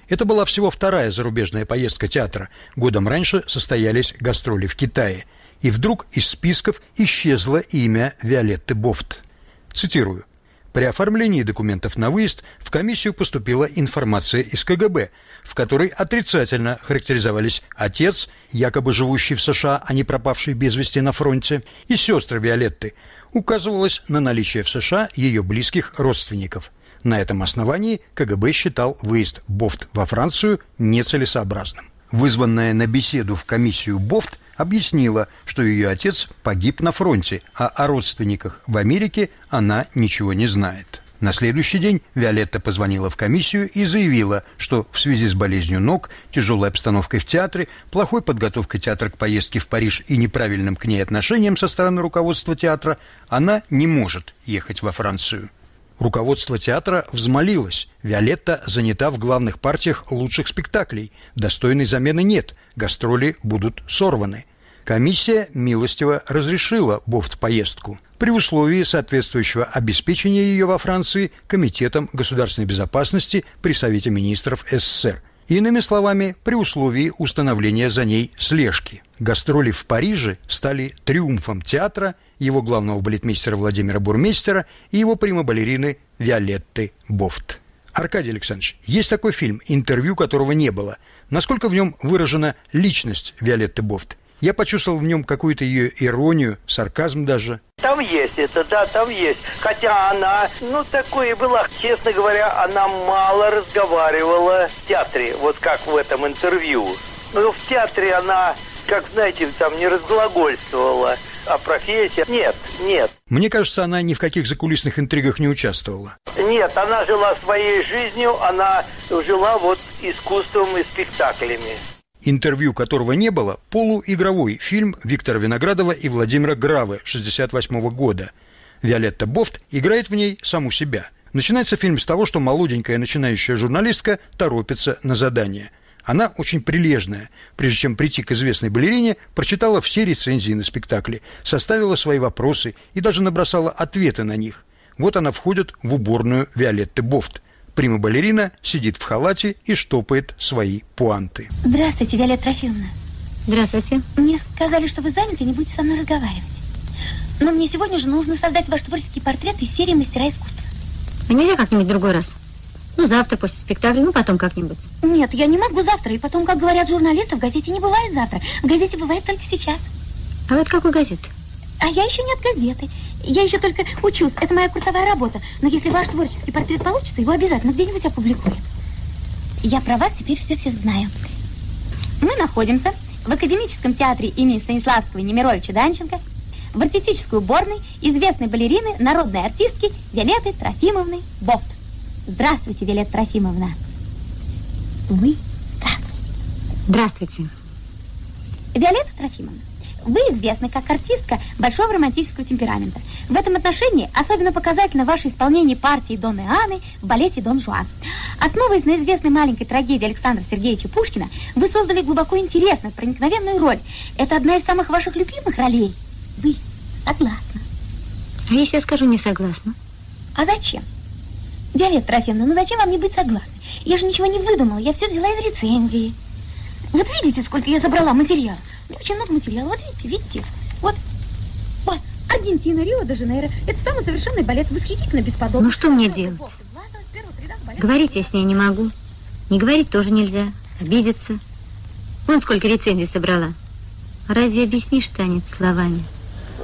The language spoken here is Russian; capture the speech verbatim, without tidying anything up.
Это была всего вторая зарубежная поездка театра. Годом раньше состоялись гастроли в Китае. И вдруг из списков исчезло имя Виолетты Бофт. Цитирую. «При оформлении документов на выезд в комиссию поступила информация из ка гэ бэ, в которой отрицательно характеризовались отец, якобы живущий в США, а не пропавший без вести на фронте, и сестры Виолетты. Указывалось на наличие в США ее близких родственников. На этом основании ка гэ бэ считал выезд Бофт во Францию нецелесообразным». Вызванная на беседу в комиссию Бофт объяснила, что ее отец погиб на фронте, а о родственниках в Америке она ничего не знает. На следующий день Виолетта позвонила в комиссию и заявила, что в связи с болезнью ног, тяжелой обстановкой в театре, плохой подготовкой театра к поездке в Париж и неправильным к ней отношением со стороны руководства театра, она не может ехать во Францию. Руководство театра взмолилось. Виолетта занята в главных партиях лучших спектаклей. Достойной замены нет. Гастроли будут сорваны. Комиссия милостиво разрешила Бофт поездку при условии соответствующего обеспечения ее во Франции Комитетом государственной безопасности при Совете министров эс эс эс эр. Иными словами, при условии установления за ней слежки. Гастроли в Париже стали триумфом театра, его главного балетмейстера Владимира Бурмейстера и его прима-балерины Виолетты Бофт. Аркадий Александрович, есть такой фильм, интервью которого не было. Насколько в нем выражена личность Виолетты Бофт? Я почувствовал в нем какую-то ее иронию, сарказм даже. Там есть это, да, там есть. Хотя она, ну, такой была, честно говоря, она мало разговаривала в театре, вот как в этом интервью. Но в театре она, как знаете, там не разглагольствовала о профессии. Нет, нет. Мне кажется, она ни в каких закулисных интригах не участвовала. Нет, она жила своей жизнью, она жила вот искусством и спектаклями. Интервью которого не было, полуигровой фильм Виктора Виноградова и Владимира Гравы шестьдесят восьмого года. Виолетта Бофт играет в ней саму себя. Начинается фильм с того, что молоденькая начинающая журналистка торопится на задание. Она очень прилежная. Прежде чем прийти к известной балерине, прочитала все рецензии на спектакли, составила свои вопросы и даже набросала ответы на них. Вот она входит в уборную Виолетты Бофт. Прима-балерина сидит в халате и штопает свои пуанты. Здравствуйте, Виолетта Трофимовна. Здравствуйте. Мне сказали, что вы заняты и не будете со мной разговаривать. Но мне сегодня же нужно создать ваш творческий портрет из серии «Мастера искусства». А нельзя как-нибудь в другой раз? Ну, завтра после спектакля, ну, потом как-нибудь. Нет, я не могу завтра. И потом, как говорят журналисты, в газете не бывает завтра. В газете бывает только сейчас. А вы от какой газеты? А я еще не от газеты. Я еще только учусь. Это моя курсовая работа. Но если ваш творческий портрет получится, его обязательно где-нибудь опубликуют. Я про вас теперь все-все знаю. Мы находимся в Академическом театре имени Станиславского и Немировича Данченко, в артистической уборной известной балерины, народной артистки Виолетты Трофимовны Бофт. Здравствуйте, Виолетта Трофимовна. Вы здравствуйте. Здравствуйте. Виолетта Трофимовна, вы известны как артистка большого романтического темперамента. В этом отношении особенно показательно ваше исполнение партии Донны Анны в балете «Дон Жуан». Основываясь на известной маленькой трагедии Александра Сергеевича Пушкина, вы создали глубоко интересную, проникновенную роль. Это одна из самых ваших любимых ролей. Вы согласны? А если я скажу не согласна? А зачем? Виолетта Трофимовна, ну зачем вам не быть согласной? Я же ничего не выдумала, я все взяла из рецензии. Вот видите, сколько я забрала материала? Очень много материала. Вот видите, видите? Вот, вот, Аргентина, Рио-де-Жанейро. Это самый совершенный балет, восхитительно бесподобный. Ну что мне делать? Говорить я с ней не могу. Не говорить тоже нельзя. Обидеться. Вон сколько рецензий собрала. Разве объяснишь танец словами?